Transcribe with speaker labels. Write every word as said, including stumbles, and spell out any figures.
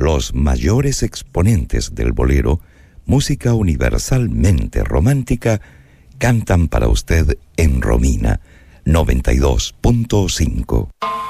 Speaker 1: los mayores exponentes del bolero, música universalmente romántica, cantan para usted en Romina noventa y dos punto cinco.